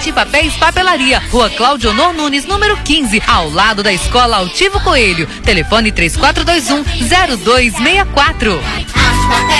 Arte, Papéis, Papelaria, Rua Cláudio Honor Nunes, número 15, ao lado da Escola Altivo Coelho. Telefone 3421-0264.